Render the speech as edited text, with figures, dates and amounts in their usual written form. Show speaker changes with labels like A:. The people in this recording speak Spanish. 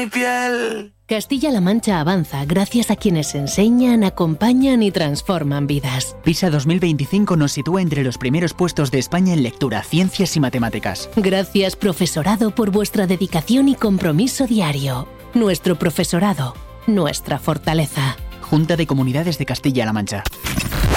A: mi piel.
B: Castilla-La Mancha avanza gracias a quienes enseñan, acompañan y transforman vidas.
C: PISA 2025 nos sitúa entre los primeros puestos de España en lectura, ciencias y matemáticas.
B: Gracias, profesorado, por vuestra dedicación y compromiso diario. Nuestro profesorado, nuestra fortaleza.
C: Junta de Comunidades de Castilla-La Mancha.